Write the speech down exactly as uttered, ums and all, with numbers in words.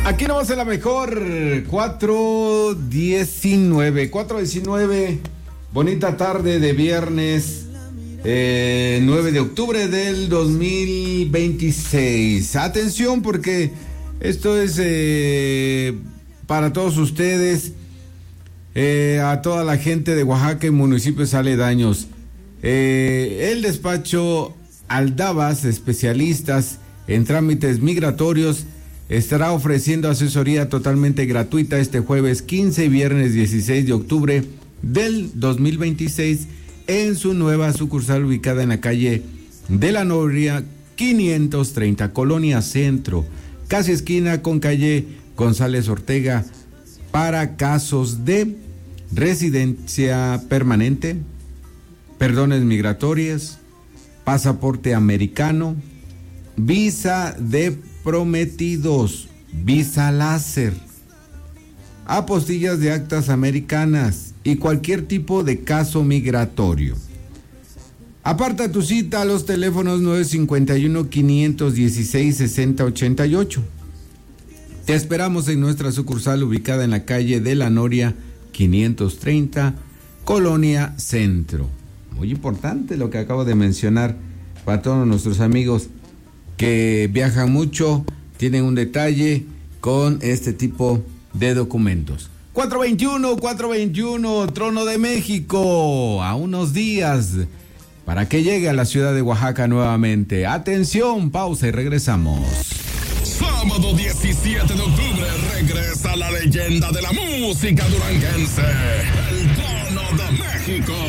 Aquí nomás en la mejor, cuatro diecinueve, cuatro diecinueve, bonita tarde de viernes, eh, nueve de octubre del dos mil veintiséis. Atención porque esto es eh, para todos ustedes, eh, a toda la gente de Oaxaca y municipios aledaños. Eh, el despacho Aldabas, especialistas en trámites migratorios, estará ofreciendo asesoría totalmente gratuita este jueves quince y viernes dieciséis de octubre del dos mil veintiséis en su nueva sucursal ubicada en la calle de la Noria quinientos treinta, Colonia Centro, casi esquina con calle González Ortega, para casos de residencia permanente, perdones migratorias, pasaporte americano, visa de prometidos, visa láser, apostillas de actas americanas y cualquier tipo de caso migratorio. Aparta tu cita a los teléfonos nueve cinco uno, cinco uno seis, seis cero ocho ocho. Te esperamos en nuestra sucursal ubicada en la calle de la Noria quinientos treinta, Colonia Centro. Muy importante lo que acabo de mencionar para todos nuestros amigos que viajan mucho, tienen un detalle con este tipo de documentos. cuatro veintiuno, cuatro veintiuno, Trono de México, a unos días para que llegue a la ciudad de Oaxaca nuevamente. Atención, pausa y regresamos. Sábado diecisiete de octubre regresa la leyenda de la música duranguense, el Trono de México.